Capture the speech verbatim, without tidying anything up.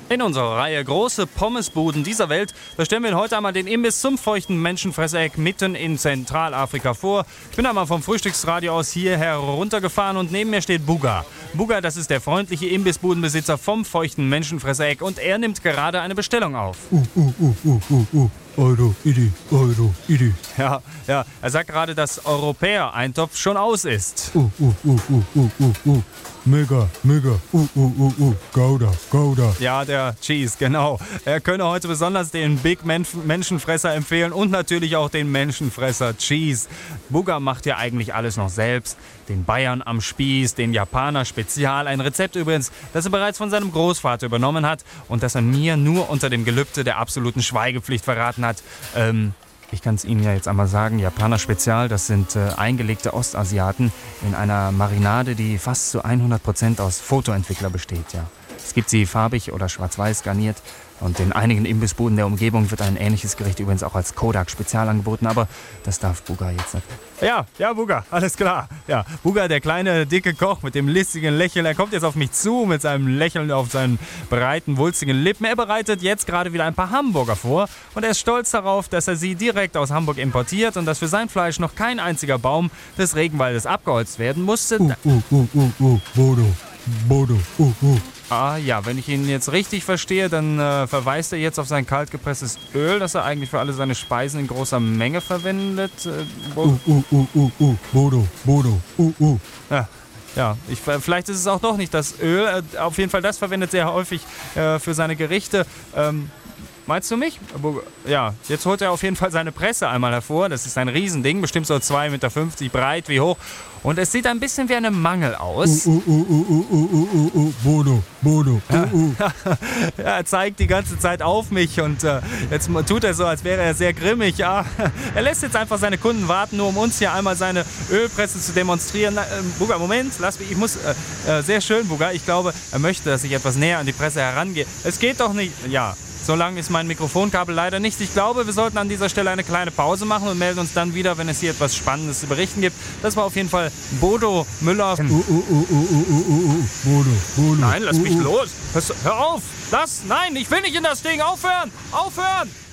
In unserer Reihe Große Pommesbuden dieser Welt, da stellen wir Ihnen heute einmal den Imbiss zum feuchten Menschenfressereck mitten in Zentralafrika vor. Ich bin einmal vom Frühstücksradio aus hier heruntergefahren und neben mir steht Buga. Buga, das ist der freundliche Imbissbudenbesitzer vom feuchten Menschenfressereck und er nimmt gerade eine Bestellung auf. Uh, uh, uh, uh, uh, uh. Euro, Idi, Euro, Idi. Ja, ja, er sagt gerade, dass Europäer-Eintopf schon aus ist. Uh, uh, uh, uh, uh, uh, uh. Mega, mega, uh, uh, uh, uh. Gouda, Gouda. Ja, der Cheese, genau. Er könne heute besonders den Big Men- Menschenfresser empfehlen und natürlich auch den Menschenfresser Cheese. Buga macht ja eigentlich alles noch selbst. Den Bayern am Spieß, den Japaner Spezial. Ein Rezept übrigens, das er bereits von seinem Großvater übernommen hat und das er mir nur unter dem Gelübde der absoluten Schweigepflicht verraten hat. Ähm, ich kann es Ihnen ja jetzt einmal sagen, Japaner Spezial, das sind äh, eingelegte Ostasiaten in einer Marinade, die fast zu hundert Prozent aus Fotoentwickler besteht. Ja. Es gibt sie farbig oder schwarz-weiß garniert und in einigen Imbissbuden der Umgebung wird ein ähnliches Gericht übrigens auch als Kodak-Spezial angeboten, aber das darf Buga jetzt nicht. Ja, ja, Buga, alles klar. Ja, Buga, der kleine, dicke Koch mit dem listigen Lächeln, er kommt jetzt auf mich zu mit seinem Lächeln auf seinen breiten, wulstigen Lippen. Er bereitet jetzt gerade wieder ein paar Hamburger vor und er ist stolz darauf, dass er sie direkt aus Hamburg importiert und dass für sein Fleisch noch kein einziger Baum des Regenwaldes abgeholzt werden musste. Uh, uh, uh, uh, uh. Bodo, Bodo, uh, uh. Ah ja, wenn ich ihn jetzt richtig verstehe, dann äh, verweist er jetzt auf sein kaltgepresstes Öl, das er eigentlich für alle seine Speisen in großer Menge verwendet. Äh, Uh, uh, uh, uh, uh. Bodo, Bodo, uh, uh. ja, ja ich, vielleicht ist es auch doch nicht das Öl. Äh, auf jeden Fall, das verwendet sehr häufig äh, für seine Gerichte. Ähm, Meinst du mich? Ja, jetzt holt er auf jeden Fall seine Presse einmal hervor. Das ist ein Riesending, bestimmt so zwei Meter fünfzig breit wie hoch. Und es sieht ein bisschen wie eine Mangel aus. Uh, uh, uh, uh, uh, uh, uh, uh. Bodo, Bodo, uh, uh. Ja, er zeigt die ganze Zeit auf mich und äh, jetzt tut er so, als wäre er sehr grimmig. Ja, er lässt jetzt einfach seine Kunden warten, nur um uns hier einmal seine Ölpresse zu demonstrieren. Na, äh, Buga, Moment, lass mich, ich muss, äh, äh, sehr schön, Buga. Ich glaube, er möchte, dass ich etwas näher an die Presse herangehe. Es geht doch nicht, ja. So lang ist mein Mikrofonkabel leider nicht. Ich glaube, wir sollten an dieser Stelle eine kleine Pause machen und melden uns dann wieder, wenn es hier etwas Spannendes zu berichten gibt. Das war auf jeden Fall Bodo Müller. Uh, uh, uh, uh, uh, uh, uh. Bodo, Bodo. Nein, lass uh, mich uh. los. Hör auf. Lass. Nein, ich will nicht in das Ding. Aufhören. Aufhören.